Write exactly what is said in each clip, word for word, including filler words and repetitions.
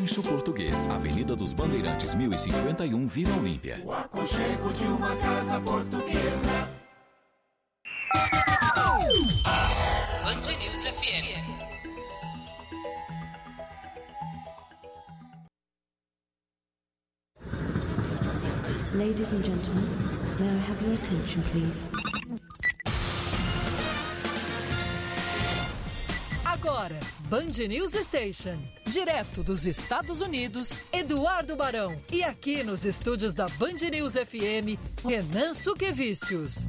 Rancho Português, Avenida dos Bandeirantes, mil e cinquenta e um, Vila Olímpia. O aconchego de uma casa portuguesa. Band News F M. Ladies and gentlemen, may I have your attention, please? Agora, Band News Station, direto dos Estados Unidos, Eduardo Barão. E aqui nos estúdios da Band News F M, Renan Suquevicius.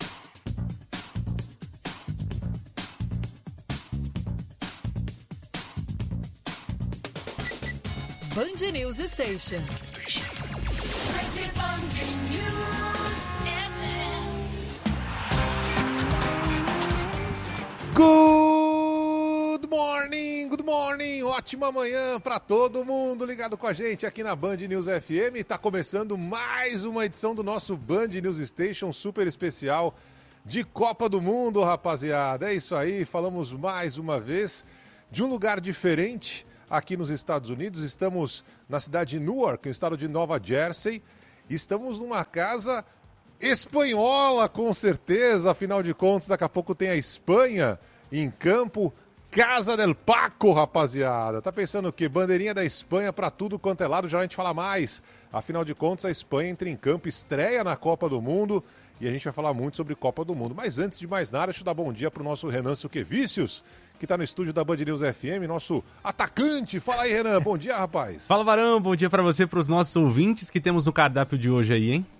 Band News Station. Good morning, good morning, ótima manhã para todo mundo ligado com a gente aqui na Band News F M. Tá começando mais uma edição do nosso Band News Station super especial de Copa do Mundo, rapaziada. É isso aí, falamos mais uma vez de um lugar diferente aqui nos Estados Unidos. Estamos na cidade de Newark, no estado de Nova Jersey. Estamos numa casa espanhola, com certeza. Afinal de contas, daqui a pouco tem a Espanha em campo. Casa del Paco, rapaziada. Tá pensando o quê? Bandeirinha da Espanha pra tudo quanto é lado. Já a gente fala mais. Afinal de contas, a Espanha entra em campo, estreia na Copa do Mundo. E a gente vai falar muito sobre Copa do Mundo. Mas antes de mais nada, deixa eu dar bom dia pro nosso Renan Suquevicius, que tá no estúdio da Band News F M, nosso atacante. Fala aí, Renan. Bom dia, rapaz. Fala, Varão. Bom dia pra você, pros nossos ouvintes que temos no cardápio de hoje aí, hein?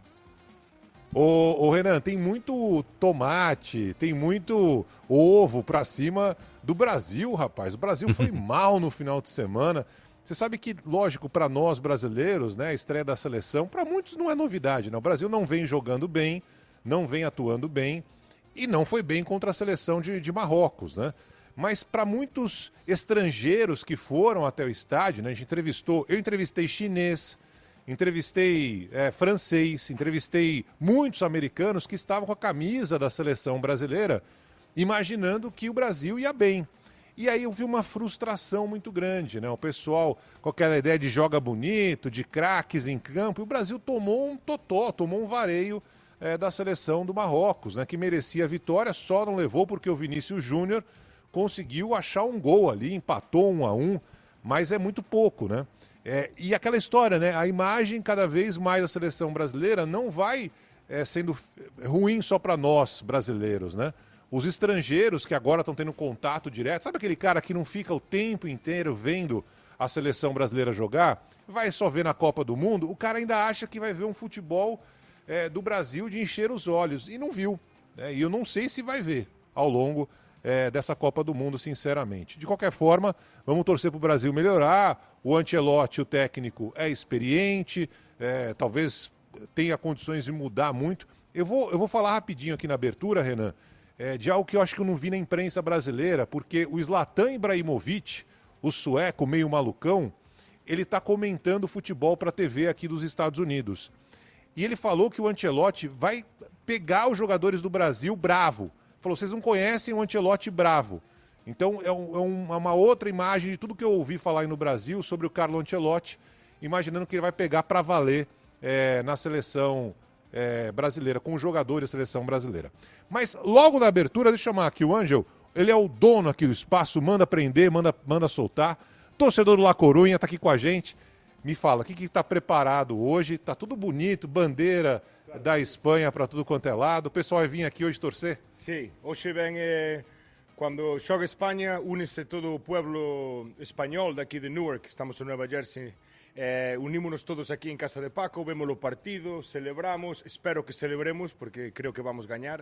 Ô, ô Renan, tem muito tomate, tem muito ovo pra cima do Brasil, rapaz. O Brasil foi mal no final de semana. Você sabe que, lógico, para nós brasileiros, né, a estreia da seleção, para muitos não é novidade, né? O Brasil não vem jogando bem, não vem atuando bem e não foi bem contra a seleção de, de Marrocos, né? Mas para muitos estrangeiros que foram até o estádio, né, a gente entrevistou, eu entrevistei chinês, entrevistei é, francês, entrevistei muitos americanos que estavam com a camisa da seleção brasileira, imaginando que o Brasil ia bem. E aí eu vi uma frustração muito grande, né? O pessoal com aquela ideia de joga bonito, de craques em campo, e o Brasil tomou um totó, tomou um vareio é, da seleção do Marrocos, né? Que merecia a vitória, só não levou porque o Vinícius Júnior conseguiu achar um gol ali, empatou um a um, mas é muito pouco, né? É, e aquela história, né? A imagem cada vez mais da seleção brasileira não vai é, sendo ruim só para nós brasileiros, né? Os estrangeiros que agora estão tendo contato direto, sabe aquele cara que não fica o tempo inteiro vendo a seleção brasileira jogar? Vai só ver na Copa do Mundo, o cara ainda acha que vai ver um futebol é, do Brasil de encher os olhos, e não viu, né? E eu não sei se vai ver ao longo é, dessa Copa do Mundo, sinceramente. De qualquer forma, vamos torcer para o Brasil melhorar. O Ancelotti, o técnico, é experiente, é, talvez tenha condições de mudar muito. Eu vou, eu vou falar rapidinho aqui na abertura, Renan, É, de algo que eu acho que eu não vi na imprensa brasileira, porque o Zlatan Ibrahimovic, o sueco meio malucão, ele está comentando futebol para a T V aqui dos Estados Unidos. E ele falou que o Ancelotti vai pegar os jogadores do Brasil bravo. Falou, vocês não conhecem o Ancelotti bravo. Então é, um, é um, uma outra imagem de tudo que eu ouvi falar aí no Brasil sobre o Carlo Ancelotti, imaginando que ele vai pegar para valer é, na seleção É, brasileira, com os jogadores da seleção brasileira. Mas logo na abertura, deixa eu chamar aqui o Ângel, ele é o dono aqui do espaço, manda prender, manda, manda soltar. Torcedor do La Coruña tá aqui com a gente. Me fala, o que que tá preparado hoje? Tá tudo bonito, bandeira da Espanha para tudo quanto é lado. O pessoal vai vir aqui hoje torcer? Sim, hoje vem, eh, quando joga Espanha, une-se todo o pueblo espanhol daqui de Newark, estamos em Nova Jersey. Eh, unímonos todos aquí en casa de Paco, vemos o partido, celebramos, espero que celebremos porque creo que vamos gañar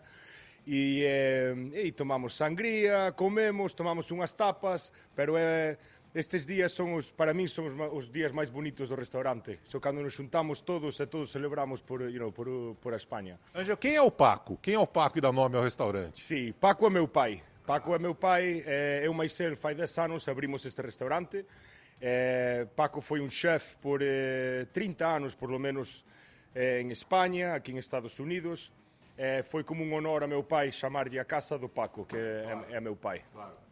e, eh, e tomamos sangría, comemos, tomamos unhas tapas, pero eh, estes días son os, para mí son os, os días máis bonitos do restaurante, so cando nos xuntamos todos e todos celebramos por, you know, por, por a España. Ângelo, quem é o Paco? Quem é o Paco que dá nome ao restaurante? Sí, Paco é meu pai, Paco é meu pai, eh, eu mais ele faz dez anos abrimos este restaurante. Eh, Paco foi um chef por eh, trinta anos, por lo menos, eh, em Espanha, aqui em Estados Unidos. Eh, foi como um honor a meu pai chamar-lhe a casa do Paco, que é, é meu pai. Claro.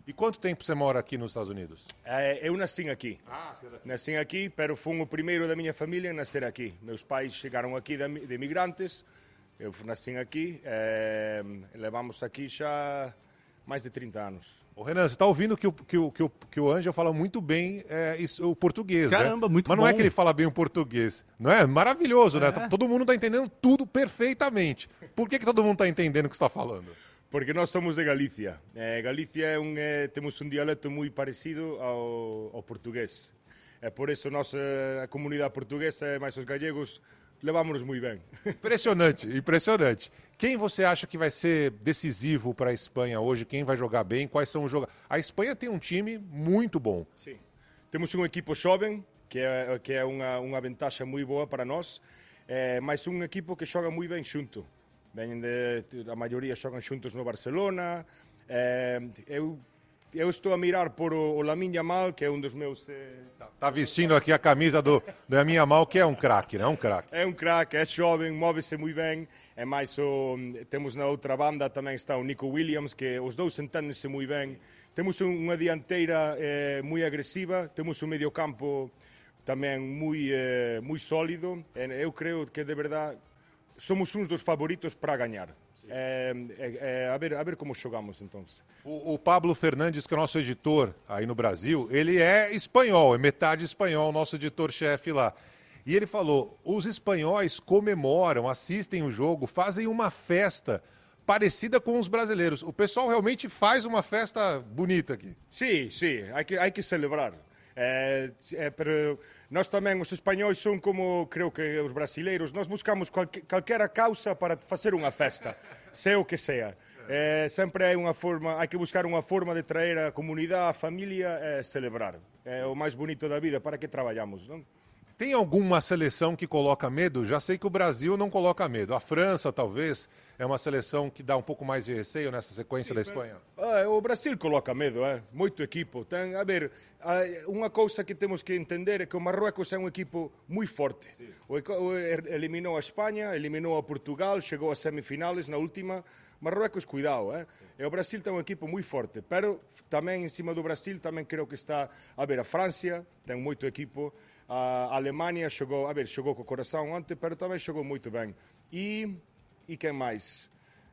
E quanto tempo você mora aqui nos Estados Unidos? É, eu nasci aqui. Ah, você é daqui. Nasci aqui, pero fui o primeiro da minha família a nascer aqui. Meus pais chegaram aqui de, de imigrantes, eu nasci aqui, é, levamos aqui já mais de trinta anos. Ô Renan, você está ouvindo que o, que o, que o, que o Ângelo fala muito bem é, isso, o português, Caramba, né? muito Mas não bom. é que ele fala bem o português, não é? Maravilhoso, É. né? Todo mundo está entendendo tudo perfeitamente. Por que, que todo mundo está entendendo o que você está falando? Porque nós somos de Galícia. Eh, Galícia é um, eh, temos um dialeto muito parecido ao, ao português. É por isso nossa a comunidade portuguesa, mais os gallegos, levamos-nos muito bem. Impressionante, impressionante. Quem você acha que vai ser decisivo para a Espanha hoje? Quem vai jogar bem? Quais são os jogadores? A Espanha tem um time muito bom. Sim. Temos um equipo jovem, que é, que é uma, uma vantagem muito boa para nós, eh, mas um equipo que joga muito bem junto. Vêm de, a maioria jogam juntos no Barcelona. Eh, eu, eu estou a mirar por o, o Lamine Yamal, que é um dos meus... Eh... Tá vestindo aqui a camisa do, do Lamine Yamal, que é um craque, né? Um craque. É um craque, é jovem, move-se muito bem. É mais o, temos na outra banda também está o Nico Williams, que os dois entendem-se muito bem. Temos uma dianteira eh, muito agressiva, temos um mediocampo também muito, eh, muito sólido. Eu creio que, de verdade, somos uns dos favoritos para ganhar. É, é, é, a, ver, a ver como jogamos, então. O, o Pablo Fernandes, que é o nosso editor aí no Brasil, ele é espanhol, é metade espanhol, nosso editor-chefe lá. E ele falou, os espanhóis comemoram, assistem o jogo, fazem uma festa parecida com os brasileiros. O pessoal realmente faz uma festa bonita aqui. Sim, sim, há que, há que celebrar. É, é, pero nós também, os espanhóis, são como, creio que os brasileiros, nós buscamos qualquer, qualquer causa para fazer uma festa, seja o que seja. É, sempre é uma forma, há que buscar uma forma de trazer a comunidade, a família, é, celebrar. É o mais bonito da vida, para que trabalhamos, não? Tem alguma seleção que coloca medo? Já sei que o Brasil não coloca medo. A França, talvez, é uma seleção que dá um pouco mais de receio nessa sequência Sim, da Espanha. É, o Brasil coloca medo, é. Muito equipo. Tem, a ver, uma coisa que temos que entender é que o Marrocos é um equipo muito forte. O, o, eliminou a Espanha, eliminou a Portugal, chegou às semifinales na última. Marrocos, cuidado, é. E o Brasil tem um equipo muito forte, pero também em cima do Brasil também creio que está, a ver, a França tem muito equipo. A Alemanha jogou, a ver, jogou com o coração ontem, mas também jogou muito bem. E, e quem mais?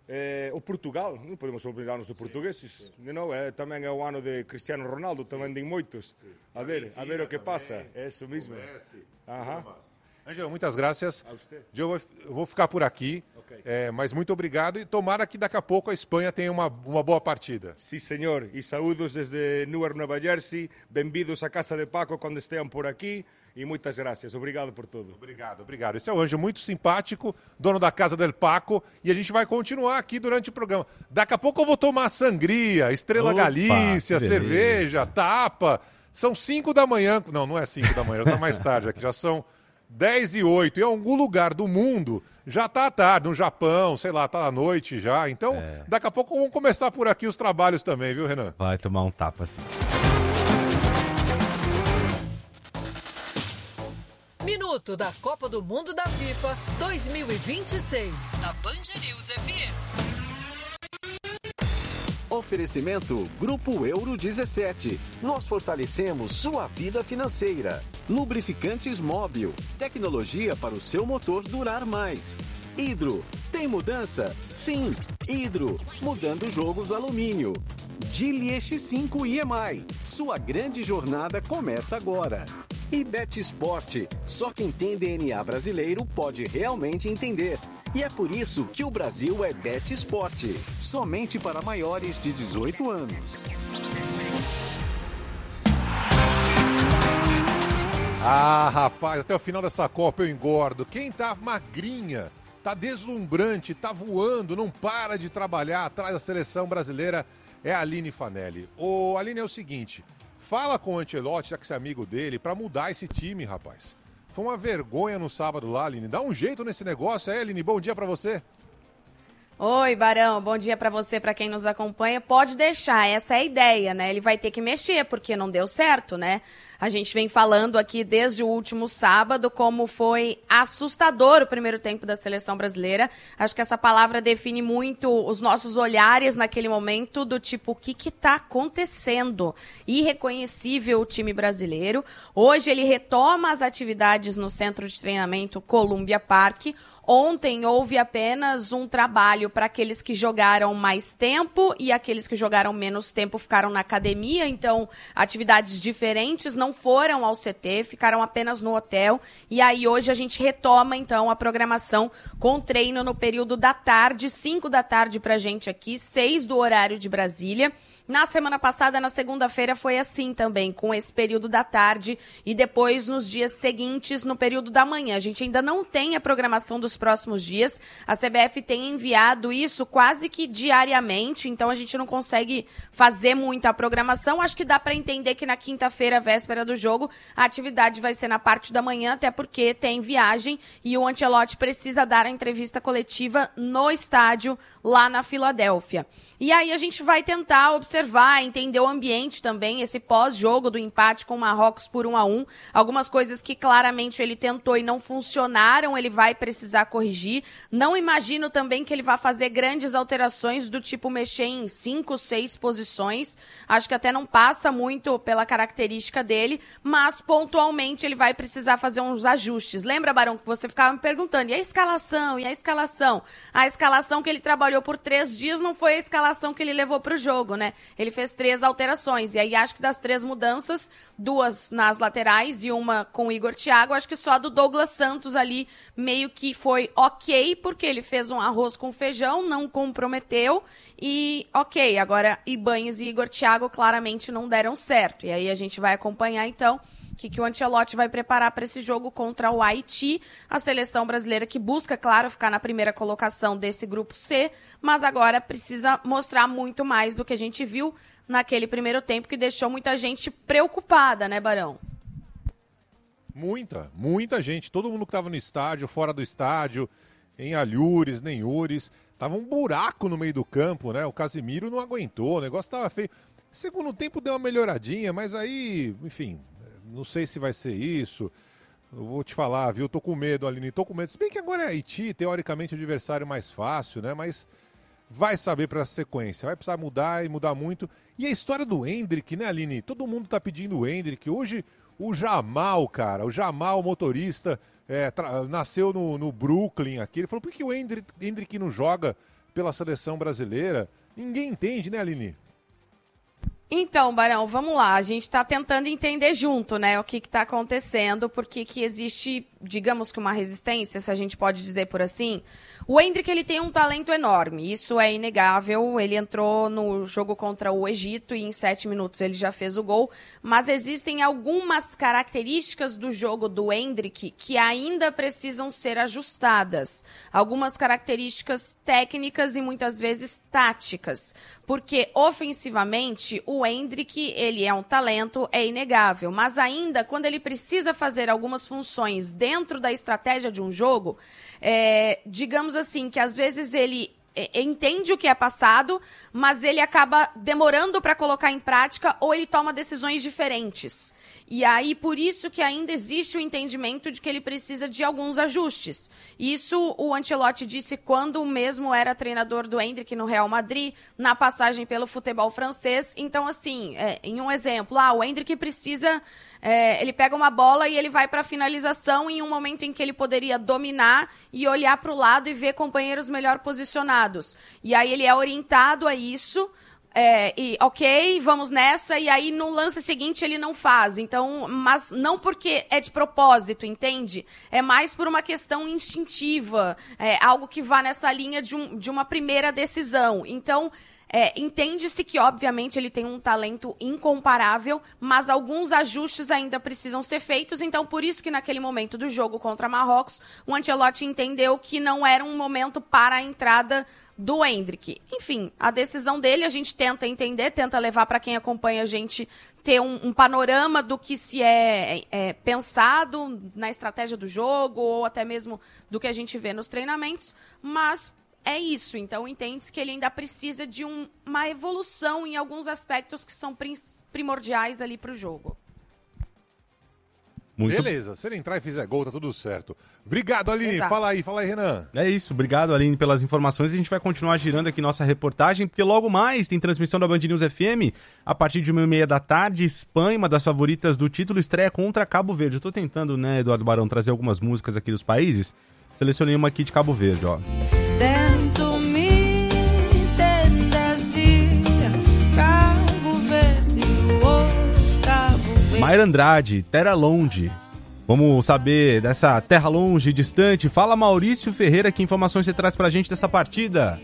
É, o Portugal, não podemos olvidar-nos dos portugueses. Não, é, também é o ano de Cristiano Ronaldo, sim. Também tem muitos. A ver, a ver o que passa. É isso mesmo. Aham. Ângelo, muitas graças. A você. Eu vou, eu vou ficar por aqui, okay. é, mas muito obrigado e tomara que daqui a pouco a Espanha tenha uma, uma boa partida. Sim, senhor. E saúdos desde Newark, Nova Jersey. Bem-vindos à casa de Paco quando estejam por aqui. E muitas graças. Obrigado por tudo. Obrigado, obrigado. Esse é o Ângelo, muito simpático, dono da casa del Paco. E a gente vai continuar aqui durante o programa. Daqui a pouco eu vou tomar sangria, Estrela Opa, Galícia, cerveja, tapa. São cinco da manhã. Não, não é cinco da manhã, já está mais tarde aqui. Já são dez e oito. Em algum lugar do mundo já está tarde. No Japão, sei lá, está à noite já. Então, é. Daqui a pouco vamos começar por aqui os trabalhos também, viu, Renan? Vai tomar um tapa, sim. Minuto da Copa do Mundo da FIFA dois mil e vinte e seis, da Band News F M. Oferecimento Grupo Euro dezessete. Nós fortalecemos sua vida financeira. Lubrificantes Móbil. Tecnologia para o seu motor durar mais. Hidro. Tem mudança? Sim. Hidro. Mudando o jogo do alumínio. Geely X cinco I M I. Sua grande jornada começa agora. E BetSport. Só quem tem D N A brasileiro pode realmente entender. E é por isso que o Brasil é BetSport. Somente para maiores de dezoito anos. Ah, rapaz, até o final dessa Copa eu engordo. Quem tá magrinha, tá deslumbrante, tá voando, não para de trabalhar atrás da seleção brasileira é a Aline Fanelli. Ô, Aline, é o seguinte, fala com o Ancelotti, já que você é amigo dele, pra mudar esse time, rapaz. Foi uma vergonha no sábado lá, Aline. Dá um jeito nesse negócio aí, Aline. Bom dia pra você. Oi, Barão. Bom dia pra você, pra quem nos acompanha. Pode deixar, essa é a ideia, né? Ele vai ter que mexer, porque não deu certo, né? A gente vem falando aqui desde o último sábado como foi assustador o primeiro tempo da seleção brasileira. Acho que essa palavra define muito os nossos olhares naquele momento, do tipo, o que que tá acontecendo? Irreconhecível o time brasileiro. Hoje ele retoma as atividades no centro de treinamento Columbia Park. Ontem houve apenas um trabalho para aqueles que jogaram mais tempo e aqueles que jogaram menos tempo ficaram na academia, então atividades diferentes, não foram ao C T, ficaram apenas no hotel. E aí hoje a gente retoma então a programação com treino no período da tarde, cinco da tarde pra gente aqui, seis do horário de Brasília. Na semana passada, na segunda-feira, foi assim também, com esse período da tarde e depois nos dias seguintes, no período da manhã. A gente ainda não tem a programação dos próximos dias. A C B F tem enviado isso quase que diariamente, então a gente não consegue fazer muita programação. Acho que dá para entender que na quinta-feira, véspera do jogo, a atividade vai ser na parte da manhã, até porque tem viagem e o Ancelotti precisa dar a entrevista coletiva no estádio lá na Filadélfia. E aí a gente vai tentar observar, entender o ambiente também, esse pós-jogo do empate com o Marrocos por um a um. Algumas coisas que claramente ele tentou e não funcionaram, ele vai precisar corrigir. Não imagino também que ele vá fazer grandes alterações do tipo mexer em cinco, seis posições. Acho que até não passa muito pela característica dele, mas pontualmente ele vai precisar fazer uns ajustes. Lembra, Barão, que você ficava me perguntando, e a escalação? E a escalação? A escalação que ele trabalhou por três dias não foi a escalação que ele levou para o jogo, né? Ele fez três alterações, e aí acho que das três mudanças, duas nas laterais e uma com o Igor Thiago, acho que só a do Douglas Santos ali meio que foi ok, porque ele fez um arroz com feijão, não comprometeu, e ok, agora Ibañez e Igor Thiago claramente não deram certo, e aí a gente vai acompanhar então o que, que o Ancelotti vai preparar para esse jogo contra o Haiti, a seleção brasileira que busca, claro, ficar na primeira colocação desse grupo C, mas agora precisa mostrar muito mais do que a gente viu naquele primeiro tempo, que deixou muita gente preocupada, né, Barão? Muita, muita gente. Todo mundo que estava no estádio, fora do estádio, em Alhures, Nenhures, tava um buraco no meio do campo, né? O Casimiro não aguentou, o negócio tava feio. Segundo tempo deu uma melhoradinha, mas aí, enfim, não sei se vai ser isso. Eu vou te falar, viu? Tô com medo, Aline, tô com medo. Se bem que agora é Haiti, teoricamente o adversário mais fácil, né? Mas vai saber para a sequência, vai precisar mudar e mudar muito. E a história do Endrick, né, Aline? Todo mundo tá pedindo o Endrick. Hoje, o Jamal, cara, o Jamal, motorista, é, nasceu no, no Brooklyn aqui. Ele falou, por que o Endrick, Endrick não joga pela seleção brasileira? Ninguém entende, né, Aline? Então, Barão, vamos lá. A gente está tentando entender junto, né, o que está acontecendo, porque que existe, digamos que uma resistência, se a gente pode dizer por assim. O Endrick, ele tem um talento enorme, isso é inegável. Ele entrou no jogo contra o Egito e em sete minutos ele já fez o gol, mas existem algumas características do jogo do Endrick que ainda precisam ser ajustadas. Algumas características técnicas e muitas vezes táticas, porque ofensivamente o Endrick, ele é um talento, é inegável, mas ainda quando ele precisa fazer algumas funções dentro da estratégia de um jogo, é, digamos assim, que às vezes ele é, entende o que é passado, mas ele acaba demorando para colocar em prática ou ele toma decisões diferentes. E aí, por isso que ainda existe o entendimento de que ele precisa de alguns ajustes. Isso o Ancelotti disse quando mesmo era treinador do Endrick no Real Madrid, na passagem pelo futebol francês. Então, assim, é, em um exemplo, ah, o Endrick precisa... É, ele pega uma bola e ele vai para a finalização em um momento em que ele poderia dominar e olhar para o lado e ver companheiros melhor posicionados. E aí ele é orientado a isso... É, e ok, vamos nessa, e aí no lance seguinte ele não faz, então, mas não porque é de propósito, entende? É mais por uma questão instintiva, é, algo que vá nessa linha de, um, de uma primeira decisão. Então, é, entende-se que obviamente ele tem um talento incomparável, mas alguns ajustes ainda precisam ser feitos, então por isso que naquele momento do jogo contra Marrocos, o Ancelotti entendeu que não era um momento para a entrada do Endrick. Enfim, a decisão dele a gente tenta entender, tenta levar para quem acompanha a gente ter um, um panorama do que se é, é pensado na estratégia do jogo ou até mesmo do que a gente vê nos treinamentos, mas é isso. Então entende-se que ele ainda precisa de um, uma evolução em alguns aspectos que são prim- primordiais ali para o jogo. Muito... Beleza, se ele entrar e fizer gol, tá tudo certo. Obrigado, Aline. Exato. Fala aí, fala aí, Renan. É isso, obrigado, Aline, pelas informações. A gente vai continuar girando aqui nossa reportagem, porque logo mais tem transmissão da Band News F M, a partir de uma e meia da tarde. Espanha, uma das favoritas do título, estreia contra Cabo Verde. Eu tô tentando, né, Eduardo Barão, trazer algumas músicas aqui dos países. Selecionei uma aqui de Cabo Verde, ó. Dentro me Cabo Verde, oh, Cabo Verde. Mayra Andrade, Terra Longe. Vamos saber dessa terra longe, distante. Fala, Maurício Ferreira, que informações você traz pra gente dessa partida?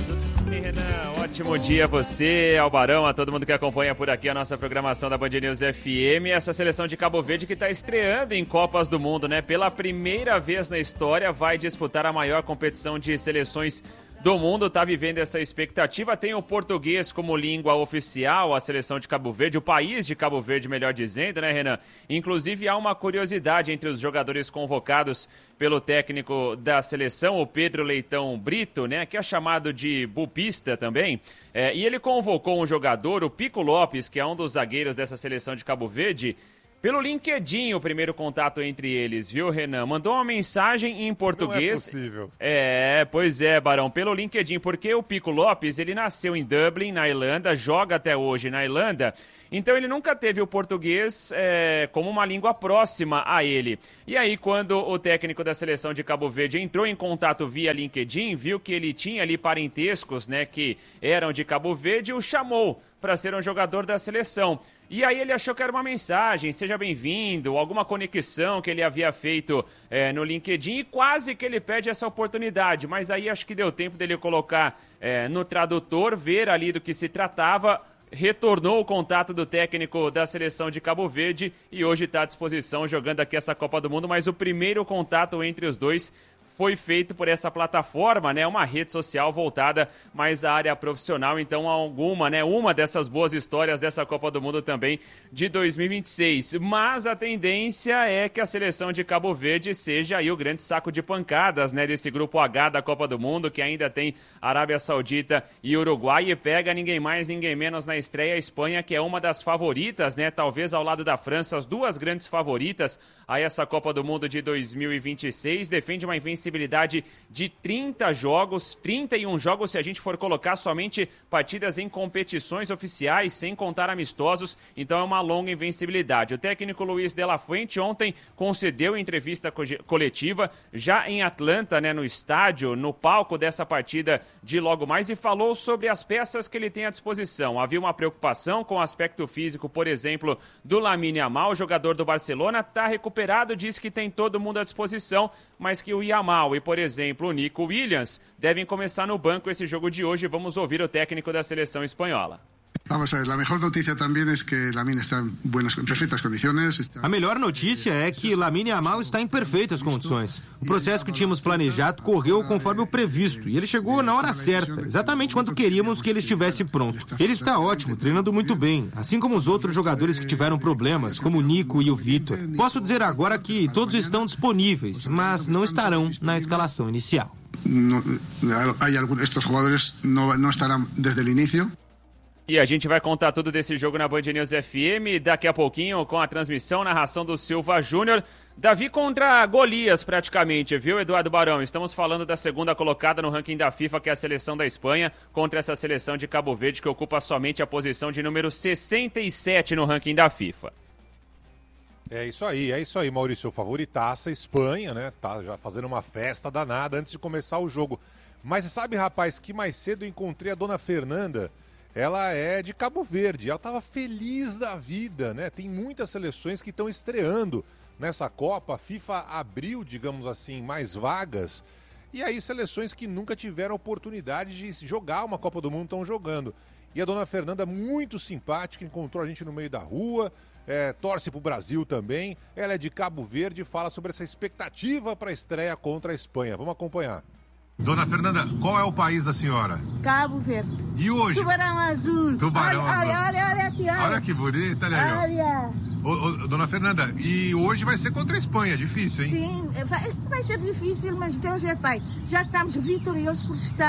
Ei, Renan, ótimo dia a você, ao Barão, a todo mundo que acompanha por aqui a nossa programação da Band News F M. Essa seleção de Cabo Verde que está estreando em Copas do Mundo, né? Pela primeira vez na história vai disputar a maior competição de seleções do mundo, está vivendo essa expectativa. Tem o português como língua oficial, a seleção de Cabo Verde, o país de Cabo Verde, melhor dizendo, né, Renan? Inclusive, há uma curiosidade entre os jogadores convocados pelo técnico da seleção, o Pedro Leitão Brito, né, que é chamado de bupista também, é, e ele convocou um jogador, o Pico Lopes, que é um dos zagueiros dessa seleção de Cabo Verde, pelo LinkedIn, o primeiro contato entre eles, viu, Renan? Mandou uma mensagem em português. Não é possível. É, pois é, Barão, pelo LinkedIn, porque o Pico Lopes, ele nasceu em Dublin, na Irlanda, joga até hoje na Irlanda, então ele nunca teve o português é, como uma língua próxima a ele. E aí, quando o técnico da seleção de Cabo Verde entrou em contato via LinkedIn, viu que ele tinha ali parentescos, né, que eram de Cabo Verde, e o chamou para ser um jogador da seleção. E aí ele achou que era uma mensagem, seja bem-vindo, alguma conexão que ele havia feito é, no LinkedIn, e quase que ele pede essa oportunidade, mas aí acho que deu tempo dele colocar é, no tradutor, ver ali do que se tratava, retornou o contato do técnico da seleção de Cabo Verde e hoje está à disposição jogando aqui essa Copa do Mundo, mas o primeiro contato entre os dois foi feito por essa plataforma, né, uma rede social voltada mais à área profissional, então alguma, né, uma dessas boas histórias dessa Copa do Mundo também de dois mil e vinte e seis, mas a tendência é que a seleção de Cabo Verde seja aí o grande saco de pancadas, né, desse grupo H da Copa do Mundo, que ainda tem Arábia Saudita e Uruguai, e pega ninguém mais, ninguém menos na estreia a Espanha, que é uma das favoritas, né, talvez ao lado da França, as duas grandes favoritas a essa Copa do Mundo de dois mil e vinte e seis, defende uma invencibilidade de trinta jogos, trinta e um jogos se a gente for colocar somente partidas em competições oficiais, sem contar amistosos, então é uma longa invencibilidade. O técnico Luiz de la Fuente ontem concedeu entrevista coletiva já em Atlanta, né, no estádio, no palco dessa partida de logo mais, e falou sobre as peças que ele tem à disposição. Havia uma preocupação com o aspecto físico, por exemplo, do Lamine Yamal, jogador do Barcelona, está recuperado, diz que tem todo mundo à disposição, mas que o Yamal e, por exemplo, o Nico Williams devem começar no banco esse jogo de hoje. Vamos ouvir o técnico da seleção espanhola. Vamos a ver, a melhor notícia também é que Lamine está em buenas, em perfeitas condições. Está... A melhor notícia é que Lamine Yamal está em perfeitas condições. O processo que tínhamos planejado correu conforme o previsto e ele chegou na hora certa, exatamente quando queríamos que ele estivesse pronto. Ele está ótimo, treinando muito bem, assim como os outros jogadores que tiveram problemas, como o Nico e o Vitor. Posso dizer agora que todos estão disponíveis, mas não estarão na escalação inicial. No, hay algunos, estos jugadores no, no estarán desde el inicio. E a gente vai contar tudo desse jogo na Band News F M daqui a pouquinho com a transmissão, narração do Silva Júnior. Davi contra Golias praticamente, viu, Eduardo Barão? Estamos falando da segunda colocada no ranking da FIFA, que é a seleção da Espanha, contra essa seleção de Cabo Verde, que ocupa somente a posição de número sessenta e sete no ranking da FIFA. É isso aí, é isso aí, Maurício. Favoritaça, Espanha, né? Tá já fazendo uma festa danada antes de começar o jogo. Mas você sabe, rapaz, que mais cedo eu encontrei a dona Fernanda. Ela é de Cabo Verde, ela estava feliz da vida, né? Tem muitas seleções que estão estreando nessa Copa. A FIFA abriu, digamos assim, mais vagas. E aí seleções que nunca tiveram oportunidade de jogar uma Copa do Mundo estão jogando. E a dona Fernanda, muito simpática, encontrou a gente no meio da rua, é, torce para o Brasil também. Ela é de Cabo Verde e fala sobre essa expectativa para a estreia contra a Espanha. Vamos acompanhar. Dona Fernanda, qual é o país da senhora? Cabo Verde. E hoje? Tubarão azul. Tubarão olha, azul. Olha, olha, olha aqui, olha. Olha que bonita, olha aí. Olha. Ô, ô, dona Fernanda, e hoje vai ser contra a Espanha, difícil, hein? Sim, vai, vai ser difícil, mas Deus é Pai. Já estamos vitoriosos por estar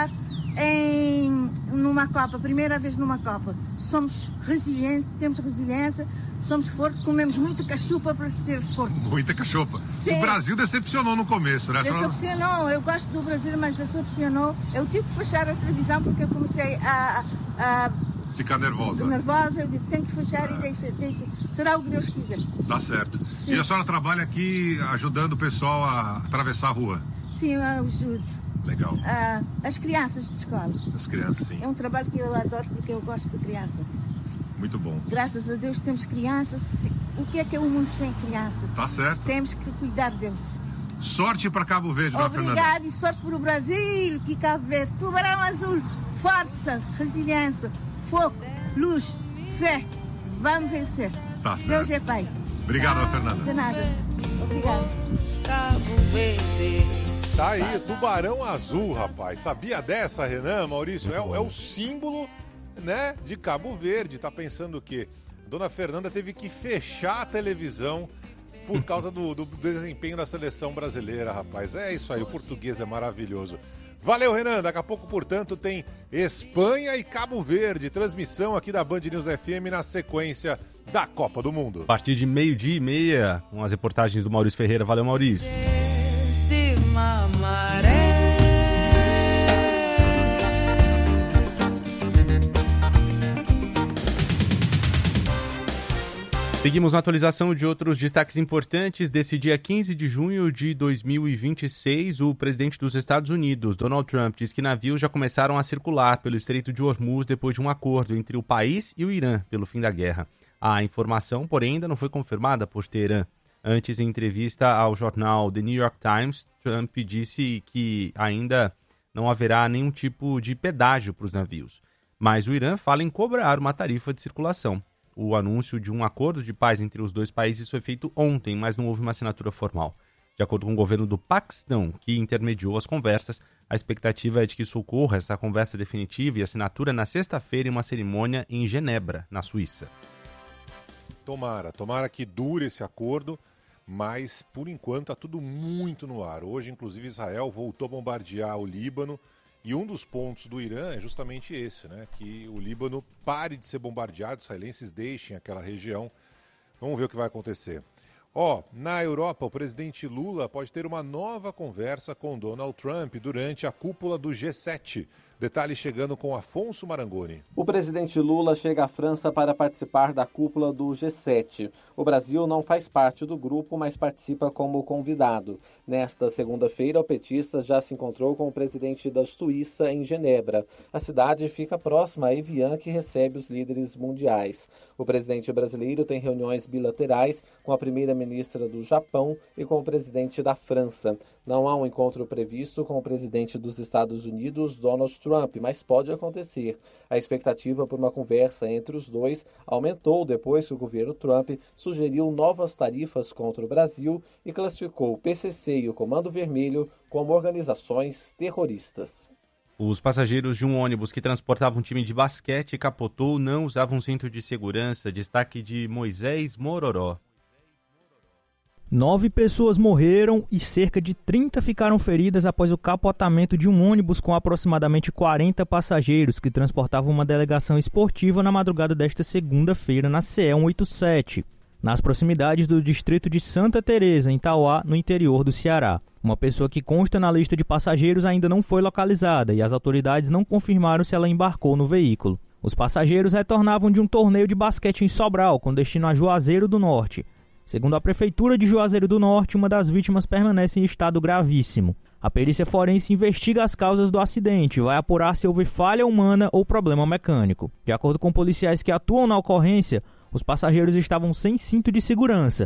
em, numa Copa, primeira vez numa Copa. Somos resilientes, temos resiliência, somos fortes, comemos muita cachupa para ser forte. Muita cachopa. Sim. O Brasil decepcionou no começo, né? Decepcionou, eu gosto do Brasil, mas decepcionou. Eu tive que fechar a televisão porque eu comecei a... a Ficar nervosa. Nervosa, eu disse, tem que fechar é. e deixa, deixa. Será o que Deus quiser. Tá certo. Sim. E a senhora trabalha aqui ajudando o pessoal a atravessar a rua? Sim, eu ajudo. Legal. Ah, as crianças de escola. As crianças, sim. É um trabalho que eu adoro porque eu gosto de criança. Muito bom. Graças a Deus temos crianças. O que é que é o mundo sem criança? Tá certo. Temos que cuidar deles. Sorte para Cabo Verde, dona Fernanda. Obrigada e sorte para o Brasil, que Cabo Verde. Tubarão azul, força, resiliência, fogo, luz, fé. Vamos vencer. Tá certo. Deus é Pai. Obrigado, dona Fernanda. De nada. Obrigada. Cabo Verde. Tá aí, tubarão azul, rapaz. Sabia dessa, Renan, Maurício? É, é o símbolo, né, de Cabo Verde. Tá pensando o quê? Dona Fernanda teve que fechar a televisão por causa do, do desempenho da seleção brasileira, rapaz. É isso aí, o português é maravilhoso. Valeu, Renan. Daqui a pouco, portanto, tem Espanha e Cabo Verde. Transmissão aqui da Band News F M na sequência da Copa do Mundo. A partir de meio-dia e meia, com as reportagens do Maurício Ferreira. Valeu, Maurício. Décima maré. Seguimos na atualização de outros destaques importantes. Desse dia quinze de junho de dois mil e vinte e seis, o presidente dos Estados Unidos, Donald Trump, diz que navios já começaram a circular pelo Estreito de Hormuz depois de um acordo entre o país e o Irã pelo fim da guerra. A informação, porém, ainda não foi confirmada por Teherã. Antes, em entrevista ao jornal The New York Times, Trump disse que ainda não haverá nenhum tipo de pedágio para os navios. Mas o Irã fala em cobrar uma tarifa de circulação. O anúncio de um acordo de paz entre os dois países foi feito ontem, mas não houve uma assinatura formal. De acordo com o governo do Paquistão, que intermediou as conversas, a expectativa é de que isso ocorra, essa conversa definitiva e assinatura, na sexta-feira em uma cerimônia em Genebra, na Suíça. Tomara, tomara que dure esse acordo, mas por enquanto está tudo muito no ar. Hoje, inclusive, Israel voltou a bombardear o Líbano. E um dos pontos do Irã é justamente esse, né? Que o Líbano pare de ser bombardeado, os israelenses deixem aquela região. Vamos ver o que vai acontecer. Ó, na Europa, o presidente Lula pode ter uma nova conversa com Donald Trump durante a cúpula do G sete. Detalhes chegando com Afonso Marangoni. O presidente Lula chega à França para participar da cúpula do G sete. O Brasil não faz parte do grupo, mas participa como convidado. Nesta segunda-feira, o petista já se encontrou com o presidente da Suíça em Genebra. A cidade fica próxima a Evian, que recebe os líderes mundiais. O presidente brasileiro tem reuniões bilaterais com a primeira-ministra do Japão e com o presidente da França. Não há um encontro previsto com o presidente dos Estados Unidos, Donald Trump, mas pode acontecer. A expectativa por uma conversa entre os dois aumentou depois que o governo Trump sugeriu novas tarifas contra o Brasil e classificou o P C C e o Comando Vermelho como organizações terroristas. Os passageiros de um ônibus que transportava um time de basquete capotou, não usavam cinto de segurança. Destaque de Moisés Mororó. Nove pessoas morreram e cerca de trinta ficaram feridas após o capotamento de um ônibus com aproximadamente quarenta passageiros que transportavam uma delegação esportiva na madrugada desta segunda-feira na C E cento e oitenta e sete, nas proximidades do distrito de Santa Teresa, em Tauá, no interior do Ceará. Uma pessoa que consta na lista de passageiros ainda não foi localizada e as autoridades não confirmaram se ela embarcou no veículo. Os passageiros retornavam de um torneio de basquete em Sobral, com destino a Juazeiro do Norte. Segundo a Prefeitura de Juazeiro do Norte, uma das vítimas permanece em estado gravíssimo. A perícia forense investiga as causas do acidente e vai apurar se houve falha humana ou problema mecânico. De acordo com policiais que atuam na ocorrência, os passageiros estavam sem cinto de segurança.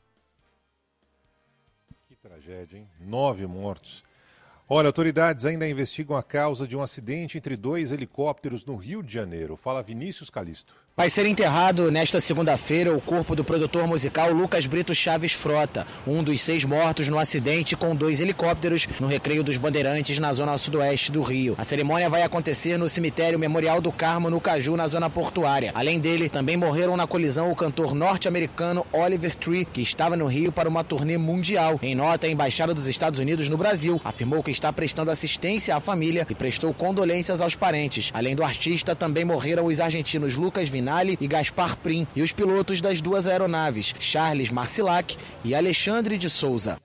Que tragédia, hein? Nove mortos. Olha, autoridades ainda investigam a causa de um acidente entre dois helicópteros no Rio de Janeiro. Fala Vinícius Calisto. Vai ser enterrado nesta segunda-feira o corpo do produtor musical Lucas Brito Chaves Frota, um dos seis mortos no acidente com dois helicópteros no Recreio dos Bandeirantes, na zona sudoeste do Rio. A cerimônia vai acontecer no cemitério Memorial do Carmo, no Caju, na zona portuária. Além dele, também morreram na colisão o cantor norte-americano Oliver Tree, que estava no Rio para uma turnê mundial. Em nota, a Embaixada dos Estados Unidos no Brasil afirmou que está prestando assistência à família e prestou condolências aos parentes. Além do artista, também morreram os argentinos Lucas Vinali e Gaspar Prim e os pilotos das duas aeronaves, Charles Marcilac e Alexandre de Souza.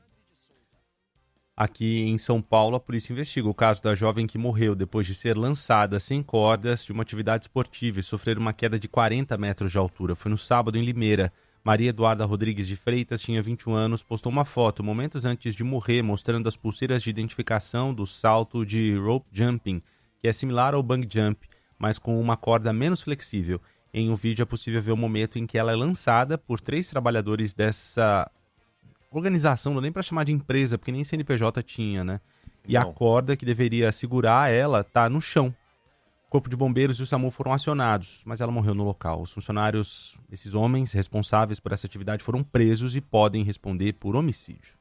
Aqui em São Paulo, a polícia investiga o caso da jovem que morreu depois de ser lançada sem cordas de uma atividade esportiva e sofrer uma queda de quarenta metros de altura. Foi no sábado em Limeira. Maria Eduarda Rodrigues de Freitas tinha vinte e um anos, postou uma foto momentos antes de morrer, mostrando as pulseiras de identificação do salto de rope jumping, que é similar ao bungee jump, mas com uma corda menos flexível. Em um vídeo é possível ver o momento em que ela é lançada por três trabalhadores dessa organização, não dá nem para chamar de empresa, porque nem C N P J tinha, né? E não. A corda que deveria segurar ela está no chão. O Corpo de Bombeiros e o SAMU foram acionados, mas ela morreu no local. Os funcionários, esses homens responsáveis por essa atividade, foram presos e podem responder por homicídio.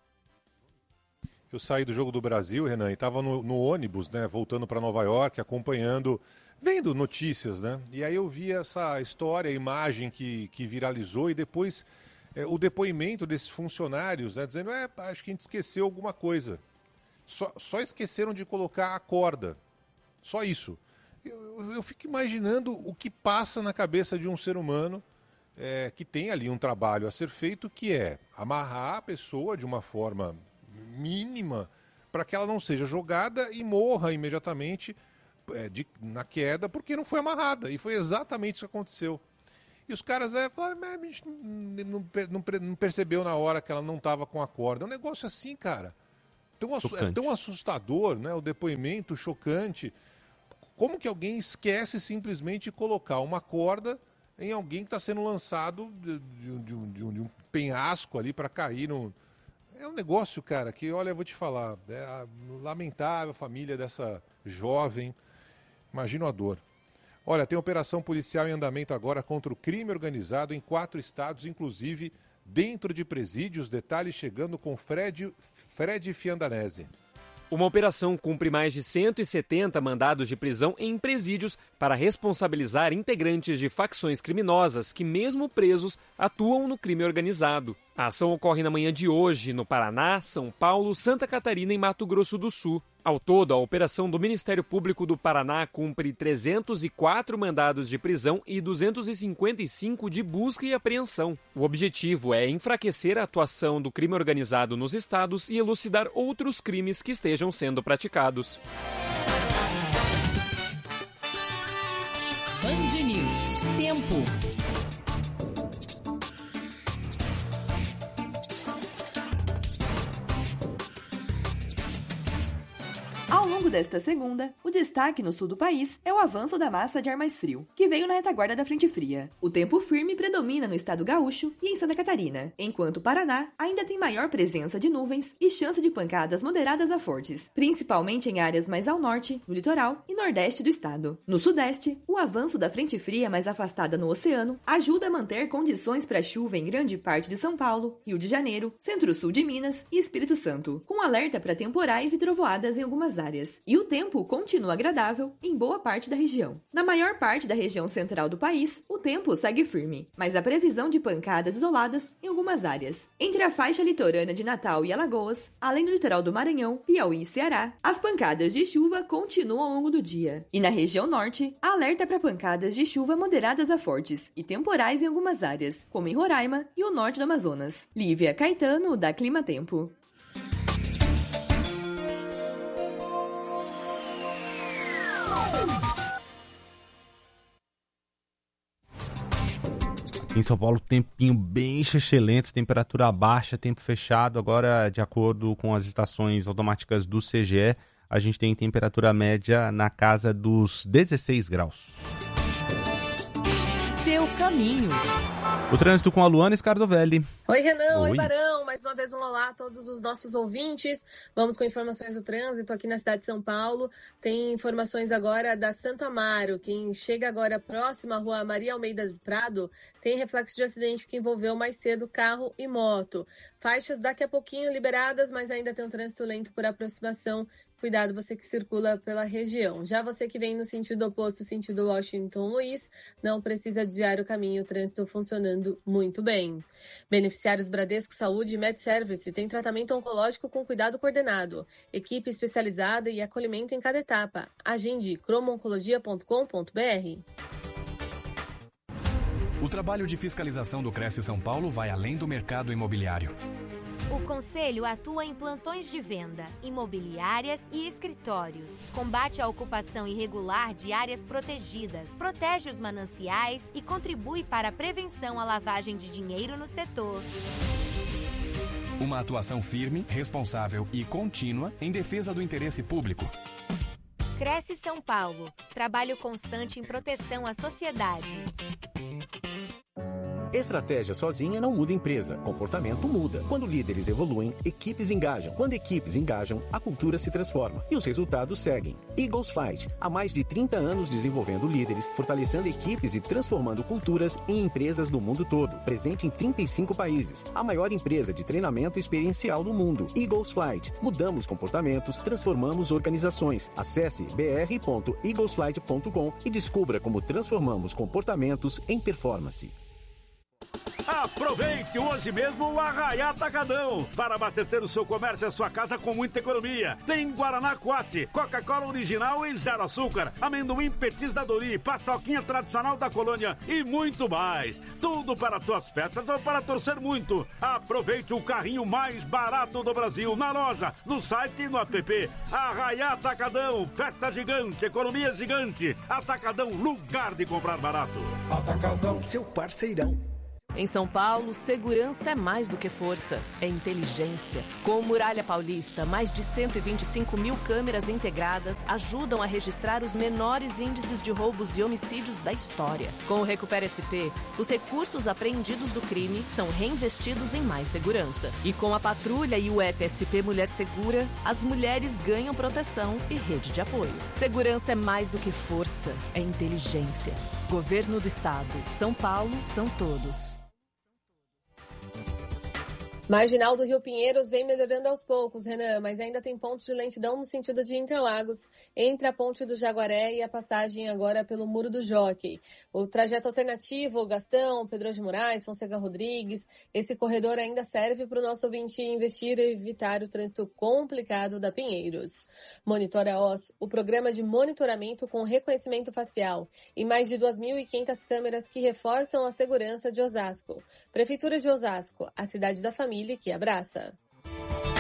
Eu saí do Jogo do Brasil, Renan, e estava no, no ônibus, né, voltando para Nova York, acompanhando, vendo notícias, né? E aí eu vi essa história, a imagem que, que viralizou e depois é, o depoimento desses funcionários, né, dizendo, é, acho que a gente esqueceu alguma coisa. Só, só esqueceram de colocar a corda. Só isso. Eu, eu fico imaginando o que passa na cabeça de um ser humano é, que tem ali um trabalho a ser feito, que é amarrar a pessoa de uma forma mínima para que ela não seja jogada e morra imediatamente é, de, na queda, porque não foi amarrada. E foi exatamente isso que aconteceu. E os caras é, falaram, mas a gente não, não, não percebeu na hora que ela não estava com a corda. É um negócio assim, cara. Tão, é tão assustador, né? O depoimento chocante. Como que alguém esquece simplesmente de colocar uma corda em alguém que está sendo lançado de, de, de, um, de, um, de um penhasco ali para cair no... É um negócio, cara, que, olha, eu vou te falar, é lamentável a família dessa jovem, imagino a dor. Olha, tem operação policial em andamento agora contra o crime organizado em quatro estados, inclusive dentro de presídios, detalhes chegando com Fred, Fred Fiandanese. Uma operação cumpre mais de cento e setenta mandados de prisão em presídios para responsabilizar integrantes de facções criminosas que, mesmo presos, atuam no crime organizado. A ação ocorre na manhã de hoje no Paraná, São Paulo, Santa Catarina e Mato Grosso do Sul. Ao todo, a operação do Ministério Público do Paraná cumpre trezentos e quatro mandados de prisão e duzentos e cinquenta e cinco de busca e apreensão. O objetivo é enfraquecer a atuação do crime organizado nos estados e elucidar outros crimes que estejam sendo praticados. Band News. Tempo. Ao longo desta segunda, o destaque no sul do país é o avanço da massa de ar mais frio, que veio na retaguarda da frente fria. O tempo firme predomina no estado gaúcho e em Santa Catarina, enquanto o Paraná ainda tem maior presença de nuvens e chance de pancadas moderadas a fortes, principalmente em áreas mais ao norte, no litoral e nordeste do estado. No sudeste, o avanço da frente fria mais afastada no oceano ajuda a manter condições para chuva em grande parte de São Paulo, Rio de Janeiro, centro-sul de Minas e Espírito Santo, com alerta para temporais e trovoadas em algumas áreas. E o tempo continua agradável em boa parte da região. Na maior parte da região central do país, o tempo segue firme, mas há previsão de pancadas isoladas em algumas áreas. Entre a faixa litorânea de Natal e Alagoas, além do litoral do Maranhão, Piauí e Ceará, as pancadas de chuva continuam ao longo do dia. E na região norte, há alerta para pancadas de chuva moderadas a fortes e temporais em algumas áreas, como em Roraima e o norte do Amazonas. Lívia Caetano, da Clima Tempo. Em São Paulo, tempinho bem xixelento, temperatura baixa, tempo fechado. Agora, de acordo com as estações automáticas do C G E, a gente tem temperatura média na casa dos dezesseis graus. Seu caminho. O trânsito com a Luana Scardovelli. Oi, Renan. Oi. Oi, Barão. Mais uma vez um olá a todos os nossos ouvintes. Vamos com informações do trânsito aqui na cidade de São Paulo. Tem informações agora da Santo Amaro. Quem chega agora próximo à rua Maria Almeida do Prado tem reflexo de acidente que envolveu mais cedo carro e moto. Faixas daqui a pouquinho liberadas, mas ainda tem um trânsito lento por aproximação. Cuidado, você que circula pela região. Já você que vem no sentido oposto, sentido Washington Luiz, não precisa desviar o caminho, o trânsito funcionando muito bem. Beneficiários Bradesco Saúde e MedService tem tratamento oncológico com cuidado coordenado, equipe especializada e acolhimento em cada etapa. Agende cromo oncologia ponto com ponto b r. O trabalho de fiscalização do Cresce São Paulo vai além do mercado imobiliário. O Conselho atua em plantões de venda, imobiliárias e escritórios. Combate a ocupação irregular de áreas protegidas, protege os mananciais e contribui para a prevenção à lavagem de dinheiro no setor. Uma atuação firme, responsável e contínua em defesa do interesse público. Cresce São Paulo. Trabalho constante em proteção à sociedade. Estratégia sozinha não muda empresa, comportamento muda. Quando líderes evoluem, equipes engajam. Quando equipes engajam, a cultura se transforma e os resultados seguem. Eagles Fight, há mais de trinta anos desenvolvendo líderes, fortalecendo equipes e transformando culturas em empresas do mundo todo. Presente em trinta e cinco países, a maior empresa de treinamento experiencial do mundo. Eagles Flight, mudamos comportamentos, transformamos organizações. Acesse b r ponto eagles flight ponto com e descubra como transformamos comportamentos em performance. Aproveite hoje mesmo o Arraiá Atacadão para abastecer o seu comércio e a sua casa com muita economia. Tem Guaraná Coate, Coca-Cola original e zero açúcar, amendoim Petis da Dori, paçoquinha tradicional da colônia e muito mais. Tudo para suas festas ou para torcer muito. Aproveite o carrinho mais barato do Brasil na loja, no site e no app. Arraiá Atacadão, festa gigante, economia gigante. Atacadão, lugar de comprar barato. Atacadão, seu parceirão. Em São Paulo, segurança é mais do que força, é inteligência. Com o Muralha Paulista, mais de cento e vinte e cinco mil câmeras integradas ajudam a registrar os menores índices de roubos e homicídios da história. Com o Recupera S P, os recursos apreendidos do crime são reinvestidos em mais segurança. E com a patrulha e o app S P Mulher Segura, as mulheres ganham proteção e rede de apoio. Segurança é mais do que força, é inteligência. Governo do Estado. São Paulo, são todos. Marginal do Rio Pinheiros vem melhorando aos poucos, Renan, mas ainda tem pontos de lentidão no sentido de Interlagos, entre a Ponte do Jaguaré e a passagem agora pelo Muro do Jockey. O trajeto alternativo, Gastão, Pedro de Moraes, Fonseca Rodrigues, esse corredor ainda serve para o nosso ouvinte investir e evitar o trânsito complicado da Pinheiros. Monitora Oz, o programa de monitoramento com reconhecimento facial e mais de duas mil e quinhentas câmeras que reforçam a segurança de Osasco. Prefeitura de Osasco, a cidade da família que abraça.